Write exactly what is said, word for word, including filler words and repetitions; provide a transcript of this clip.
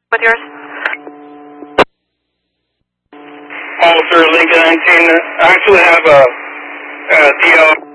with yours? Officer Lincoln nineteen, I actually have a, a D L